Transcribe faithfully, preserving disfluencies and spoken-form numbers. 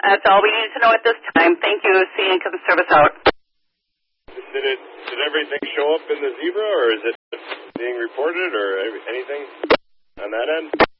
That's all we need to know at this time. Thank you. C N Customer Service out. Did it? Did everything show up in the Zebra, or is it being reported, or anything on that end?